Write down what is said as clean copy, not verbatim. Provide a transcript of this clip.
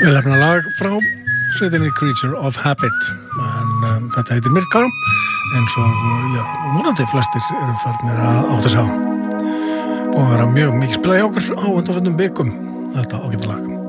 Velefna lag frá sveitinni Creature of Habit en þetta heitir Myrká eins og vonandi flestir eru farnir að átta sig á og vera mjög mikið spila hjá okkur á undanförnum vikum þetta ágæta lag